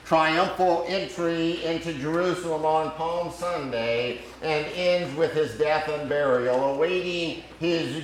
triumphal entry into Jerusalem on Palm Sunday, and ends with his death and burial, awaiting his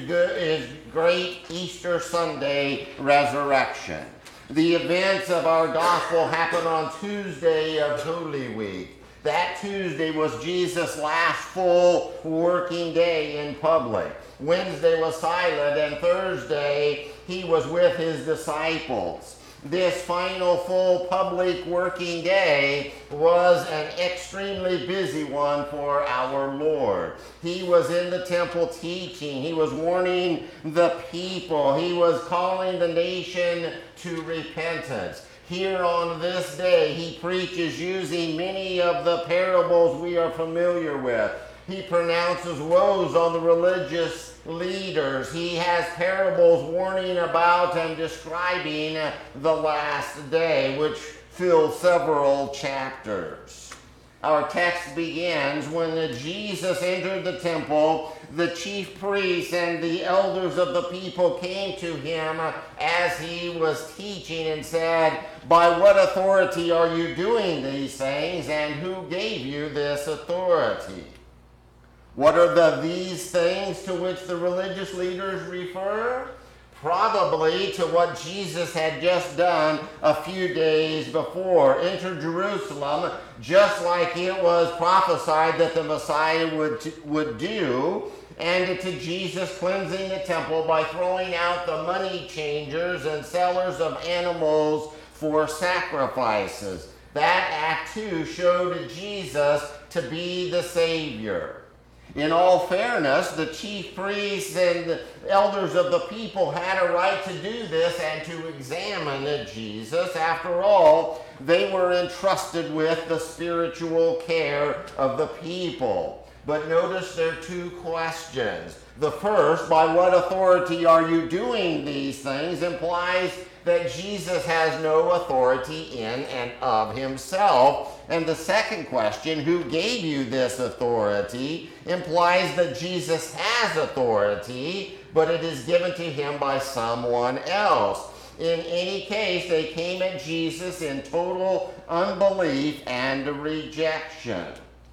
great Easter Sunday resurrection. The events of our gospel happen on Tuesday of Holy Week. That Tuesday was Jesus' last full working day in public. Wednesday was silent, and Thursday he was with his disciples. This final full public working day was an extremely busy one for our Lord. He was in the temple teaching. He was warning the people. He was calling the nation to repentance. Here on this day, he preaches using many of the parables we are familiar with. He pronounces woes on the religious leaders. He has parables warning about and describing the last day, which fill several chapters. Our text begins when Jesus entered the temple. The chief priests and the elders of the people came to him as he was teaching and said, "By what authority are you doing these things, and who gave you this authority?" What are these things to which the religious leaders refer? Probably to what Jesus had just done a few days before. Enter Jerusalem, just like it was prophesied that the Messiah would do, and to Jesus cleansing the temple by throwing out the money changers and sellers of animals for sacrifices. That act too showed Jesus to be the Savior. In all fairness, the chief priests and the elders of the people had a right to do this and to examine Jesus. After all, they were entrusted with the spiritual care of the people. But notice there are two questions. The first, by what authority are you doing these things, implies that Jesus has no authority in and of himself. And the second question, who gave you this authority, implies that Jesus has authority, but it is given to him by someone else. In any case, they came at Jesus in total unbelief and rejection.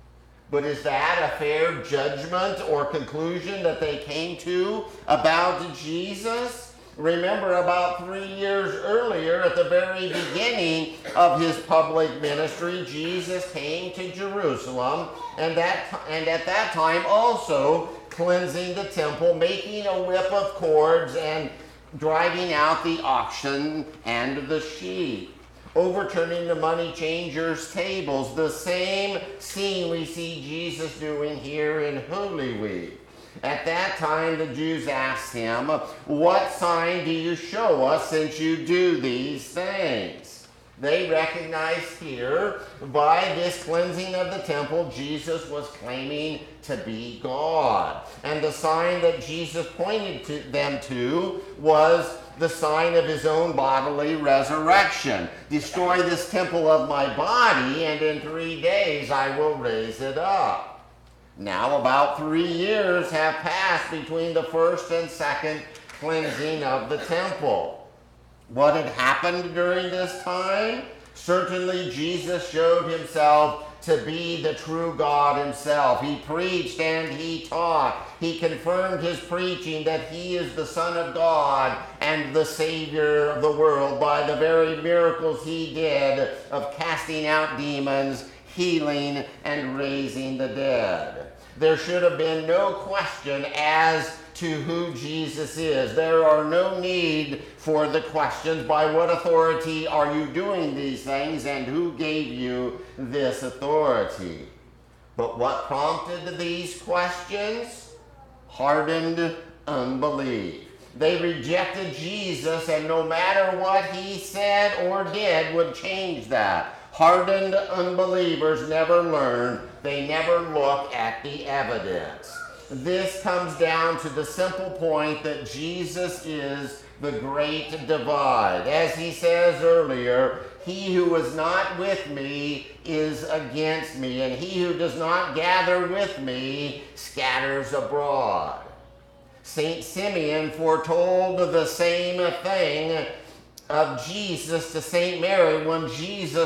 But is that a fair judgment or conclusion that they came to about Jesus? Remember, about 3 years earlier, at the very beginning of his public ministry, Jesus came to Jerusalem, and at that time also cleansing the temple, making a whip of cords, and driving out the oxen and the sheep, overturning the money changers' tables, the same scene we see Jesus doing here in Holy Week. At that time, the Jews asked him, "What sign do you show us since you do these things?" They recognized here, by this cleansing of the temple, Jesus was claiming to be God. And the sign that Jesus pointed to them to was the sign of his own bodily resurrection. "Destroy this temple of my body, and in 3 days I will raise it up." Now about 3 years have passed between the first and second cleansing of the temple. What had happened during this time? Certainly Jesus showed himself to be the true God himself. He preached and he taught. He confirmed his preaching that he is the Son of God and the Savior of the world by the very miracles he did of casting out demons, healing, and raising the dead. There should have been no question as to who Jesus is. There are no need for the questions, by what authority are you doing these things, and who gave you this authority? But what prompted these questions? Hardened unbelief. They rejected Jesus, and no matter what he said or did would change that. Hardened unbelievers never learn. They never look at the evidence. This comes down to the simple point that Jesus is the great divide. As he says earlier, "He who is not with me is against me, and he who does not gather with me scatters abroad." St. Simeon foretold the same thing of Jesus to St. Mary when Jesus